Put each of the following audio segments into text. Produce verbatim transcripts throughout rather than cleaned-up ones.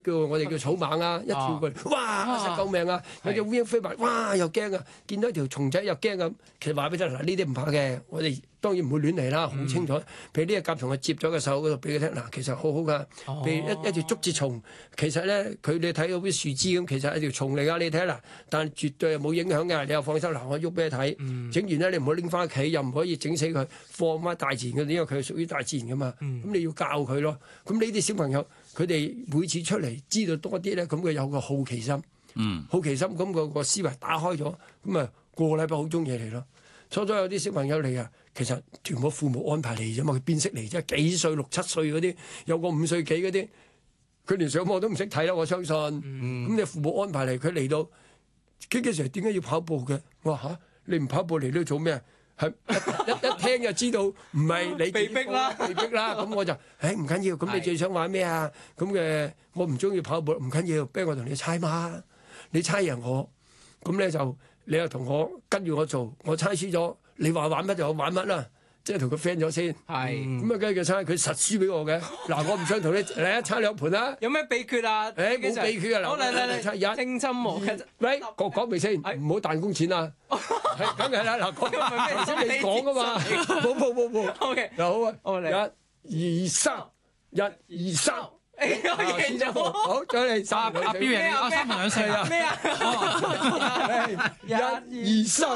叫我哋叫草蜢啊，一跳過嚟，哇！實救命啊！有隻烏蠅飛埋，哇！又驚啊！見到條蟲仔又驚啊！其實話俾你聽，嗱呢啲唔怕嘅，我哋當然唔會亂嚟啦，好清楚。譬如呢隻甲蟲，我接咗個手嗰度俾佢聽，嗱其實好好噶。譬如一一條竹節蟲，其實咧佢你睇到啲樹枝咁，其實係條蟲嚟噶，你睇嗱，但係絕對係冇影響嘅，你又放心嗱，我喐俾你睇。整完咧，你唔好拎翻屋企，又唔可以整死佢，放翻大自然嘅，因為佢係屬於大自然噶嘛。咁你要教佢咯。咁呢啲小朋友。佢哋每次出嚟知道多啲咧，咁佢有個好奇心，嗯、好奇心咁個個思維打開咗，咁啊個禮拜好中意嚟咯。初初有啲小朋友嚟啊，其實全部父母安排嚟啫嘛，佢邊識嚟啫？幾歲六七歲嗰啲，有個五歲幾嗰啲，佢連上課都唔識睇啦，我相信。咁、嗯、你父母安排嚟，佢嚟到，K K Sir點解要跑步嘅？我話嚇，你唔跑步嚟呢度做咩？係一一,一聽就知道唔係你被逼啦， 被逼啦。咁我就誒唔緊要。咁你最想玩咩啊？咁嘅我唔中意跑步，唔緊要。不如我同你猜嘛，你猜贏我，咁咧就你又同我跟住我做。我猜輸咗，你話玩乜就我玩乜啦。即係同佢 friend 咗先。係咁啊，跟住佢猜，佢實輸俾我嘅。嗱，我唔想同你嚟一猜兩盤啦。 有咩秘訣啊？ 誒冇秘訣啊！ 好嚟嚟嚟， 猜一清心無嘅。 喂，講講未先？唔好彈弓錢啊！係梗係啦，嗱，講頭先你講噶嘛，冇冇冇冇。O K，好啊，一、二、三，一、二、三。誒，我贏咗。好，再嚟三。阿阿標贏，阿三同兩歲啊。 咩啊？ 一、二、三。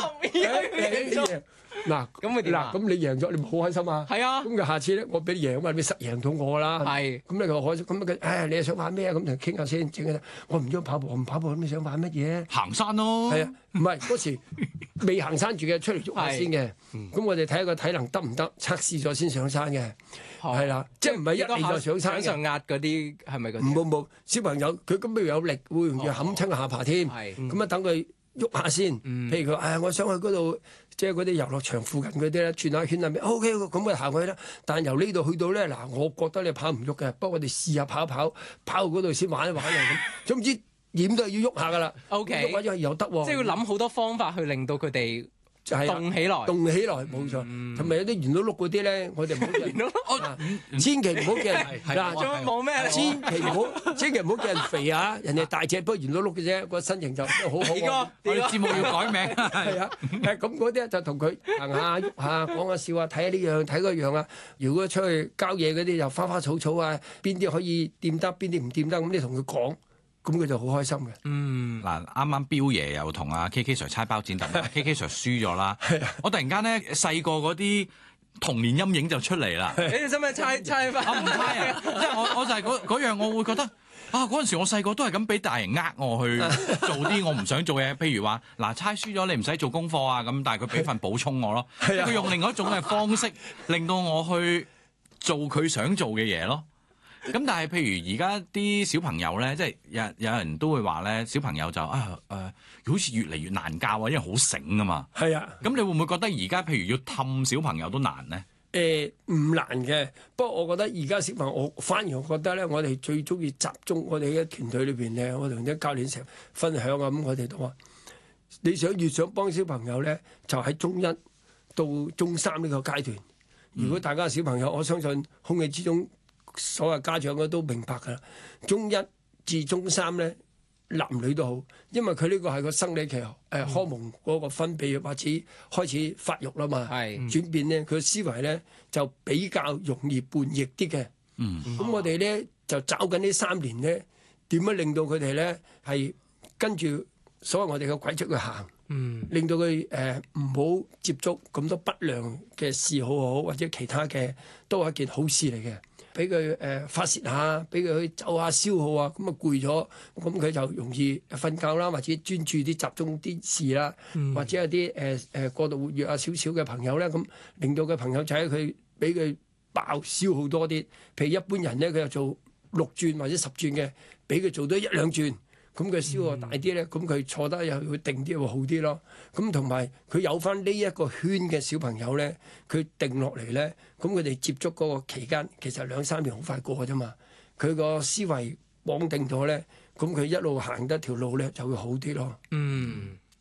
嗱，咁你嗱，咁你贏咗，你咪好開心啊！ 係啊， 咁佢下次咧，我俾你贏啊嘛，你實贏到我啦。係，咁你佢開心，咁佢，唉，你係想玩咩啊？咁同佢傾下先，整下。我唔中意跑步，我唔跑步，咁你想玩乜嘢？ 行山咯。 係啊，唔係嗰時未行山住嘅，出嚟喐下先嘅。咁我哋睇下個體能得唔得，測試咗先上山嘅。係啦，即係唔係一嚟就上山嘅。 上壓嗰啲係咪嗰啲？ 唔冇冇，小朋友佢咁樣有力，會容易冚親個下巴添。咁啊，等佢喐下先。譬如佢，唉，我想去嗰度。即係嗰啲遊樂場附近嗰啲咧，轉下圈啊咩 ？O K，咁我行去啦。但係由呢度去到咧，嗱，我覺得你跑唔喐嘅，不過我哋試下跑一跑，跑到嗰度先玩一玩啊咁。總之點都係要喐下噶啦。O K，喐下喐又得喎。 即係要諗好多方法去令到佢哋就係動起來， 動起來冇錯。同埋有啲圓碌碌嗰啲咧，我哋唔好圓碌碌，千祈唔好叫人嗱， 冇咩， 千祈唔好，千祈唔好叫人肥啊！人哋大隻不過圓碌碌嘅啫，個身形就好好。 我哋節目要改名。 係啊，誒咁嗰啲就同佢行下喐下，講下笑啊，睇下呢樣睇嗰樣啊。如果出去郊野嗰啲又花花草草啊，邊啲可以掂得，邊啲唔掂得，咁你同佢講。咁佢就好開心嘅。嗯， 嗱，啱啱標爺又同阿 K K Sir 猜包剪揼，K K Sir 輸咗啦。我突然間咧細個嗰啲童年陰影就出嚟啦。 你哋使唔使猜猜翻？ 我唔猜啊，即係我我就係嗰嗰樣，我會覺得啊，嗰陣時我細個都係咁俾大人呃我去做啲我唔想做嘅，譬如話嗱，猜輸咗你唔使做功課啊咁，但係佢俾份補充我咯。佢用另外一種嘅方式令到我去做佢想做嘅嘢咯。咁但係譬如而家啲小朋友咧，即係有有人都會話咧，小朋友就啊誒、呃，好似越嚟越難教啊，因為好醒啊嘛。係啊。咁你會唔會覺得而家譬如要氹小朋友都難咧？ 誒唔、呃、難嘅，不過我覺得而家小朋友，我反而我覺得咧，我哋最中意集中我哋嘅團隊裏邊咧，我同啲教練成日分享啊，咁我哋都話，你想越想幫小朋友咧，就喺中一到中三呢個階段。如果大家小朋友，我相信空氣之中。所有家長嘅都明白㗎啦，中一至中三咧，男女都好，因為佢呢個係個生理期，誒、呃、荷蒙嗰個分泌或者開始發育啦嘛，嗯、轉變咧，佢思維咧就比較容易叛逆啲嘅。咁、嗯、我哋咧就找緊呢三年咧，點樣令到佢哋咧係跟住所謂我哋嘅軌跡去行，嗯、令到佢誒唔好接觸咁多不良嘅嗜好好，或者其他嘅都係一件好事嚟嘅。俾佢誒發泄下，俾佢去走下消耗啊，咁啊攰咗，咁佢就容易瞓覺啦，或者專注啲集中啲事啦，嗯、或者有啲誒誒過度活躍啊少少嘅朋友咧，咁令到個朋友仔佢俾佢爆消耗多啲。譬如一般人咧，佢就做六轉或者十轉嘅，俾佢做多一兩轉。咁佢消耗大啲咧，咁佢、嗯、坐得又會定啲會好啲咯。咁同埋佢有翻呢一個圈嘅小朋友咧，佢定落嚟咧，咁佢哋接觸嗰個期間，其實兩三年好快過嘅啫嘛。佢個思維綁定咗咧，咁佢一路行得條路咧就會好啲咯。嗯。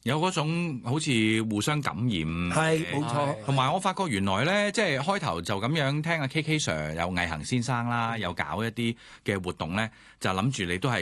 有嗰種好似互相感染， 係冇錯。 同埋我發覺原來咧，即係開頭就咁樣聽阿 K K Sir 有毅行先生啦，有搞一啲嘅活動咧，就諗住你都係